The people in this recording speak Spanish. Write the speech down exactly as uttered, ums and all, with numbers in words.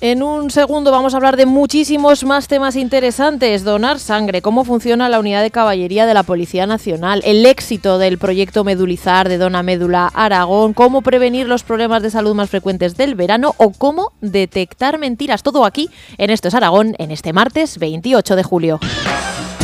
En un segundo vamos a hablar de muchísimos más temas interesantes. Donar sangre, cómo funciona la unidad de caballería de la Policía Nacional, el éxito del proyecto Medulizar de Dona Médula Aragón, cómo prevenir los problemas de salud más frecuentes del verano o cómo detectar mentiras. Todo aquí en Esto es Aragón en este martes veintiocho de julio.